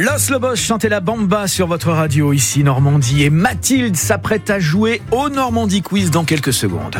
Los Lobos chantait la bamba sur votre radio ici Normandie et Mathilde s'apprête à jouer au Normandie Quiz dans quelques secondes.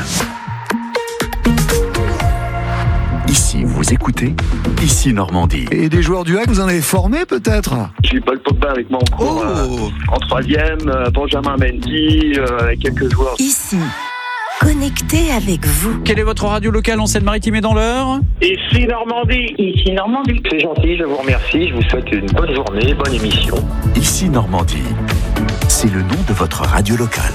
Ici, vous écoutez Ici Normandie. Et des joueurs du HAC, vous en avez formé peut-être? J'ai Paul Pogba avec moi en cours en troisième, Benjamin Mendy, avec quelques joueurs. Ici, connecté avec vous. Quelle est votre radio locale en Seine-Maritime et dans l'Eure? Ici Normandie. Ici Normandie. C'est gentil, je vous remercie, je vous souhaite une bonne journée, bonne émission. Ici Normandie. C'est le nom de votre radio locale.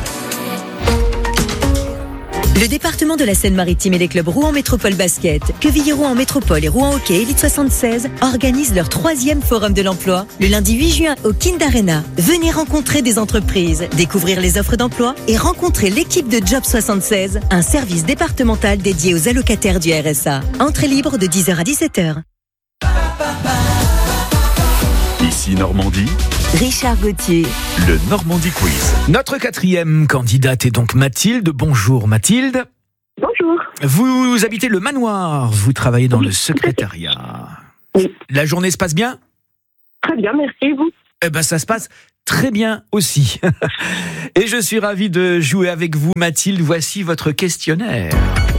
Le département de la Seine-Maritime et les clubs Rouen Métropole Basket, Quevilly-Rouen Métropole et Rouen Hockey Élite 76 organisent leur 3e forum de l'emploi le lundi 8 juin au Kind Arena. Venez rencontrer des entreprises, découvrir les offres d'emploi et rencontrer l'équipe de Job 76, un service départemental dédié aux allocataires du RSA. Entrée libre de 10h à 17h. Ici Normandie, Richard Gauthier. le Normandie Quiz. Notre 4e candidate est donc Mathilde. Bonjour Mathilde. Bonjour. Vous habitez le Manoir, vous travaillez dans le secrétariat. Oui. La journée se passe bien? Très bien, merci. Et vous? Eh ben ça se passe très bien aussi. Et je suis ravi de jouer avec vous Mathilde. Voici votre questionnaire.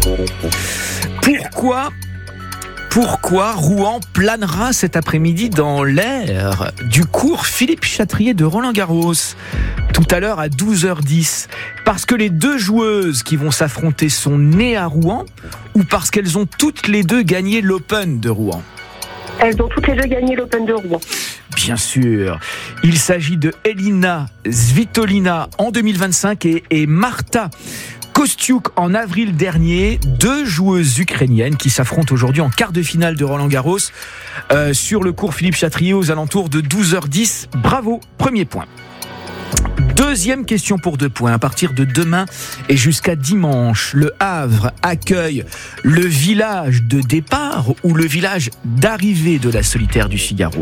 Pourquoi Rouen planera cet après-midi dans l'air du cours Philippe Chatrier de Roland-Garros tout à l'heure à 12h10? Parce que les deux joueuses qui vont s'affronter sont nées à Rouen ou parce qu'elles ont toutes les deux gagné l'Open de Rouen? Elles ont toutes les deux gagné l'Open de Rouen. Bien sûr, il s'agit de Elina Svitolina en 2025 et Marta Kostiuk en avril dernier, deux joueuses ukrainiennes qui s'affrontent aujourd'hui en quart de finale de Roland-Garros sur le cours Philippe Chatrier aux alentours de 12h10. Bravo, premier point. Deuxième question pour 2 points. À partir de demain et jusqu'à dimanche, le Havre accueille le village de départ ou le village d'arrivée de la solitaire du Figaro?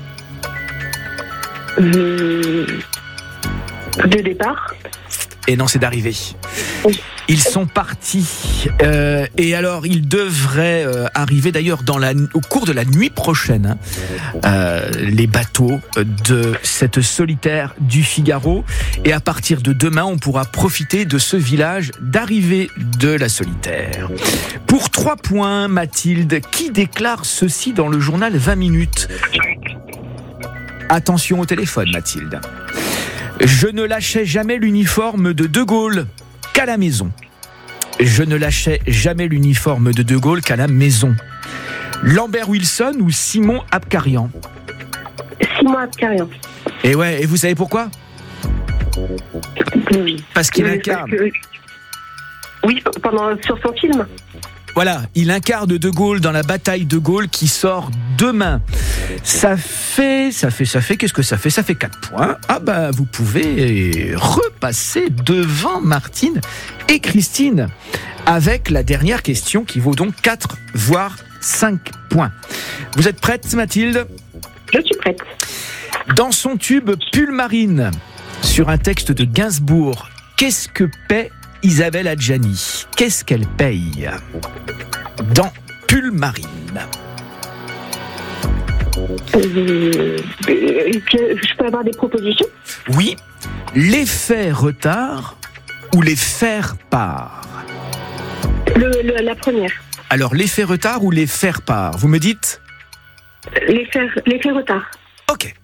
De départ. Et non, c'est d'arrivée. Oui. Ils sont partis et alors ils devraient arriver d'ailleurs au cours de la nuit prochaine, les bateaux de cette solitaire du Figaro, et à partir de demain on pourra profiter de ce village d'arrivée de la solitaire. Pour 3 points, Mathilde, qui déclare ceci dans le journal 20 minutes? Attention au téléphone Mathilde. Je ne lâchais jamais l'uniforme de De Gaulle qu'à la maison. Je ne lâchais jamais l'uniforme de De Gaulle qu'à la maison. Lambert Wilson ou Simon Abkarian? Simon Abkarian. Et ouais, et vous savez pourquoi? Oui. Parce qu'il incarne. Oui, sur son film. Voilà, il incarne De Gaulle dans la bataille de Gaulle qui sort demain. Ça fait, qu'est-ce que ça fait? Ça fait 4 points. Ah bah, vous pouvez repasser devant Martine et Christine avec la dernière question qui vaut donc 4, voire 5 points. Vous êtes prête, Mathilde? Je suis prête. Dans son tube Pull Marine, sur un texte de Gainsbourg, qu'est-ce que paie Isabelle Adjani? Qu'est-ce qu'elle paye dans Pull Marine? Je peux avoir des propositions? Oui, l'effet retard ou les faire-part? La première. Alors, l'effet retard ou les faire-part? Vous me dites? L'effet retard. Ok.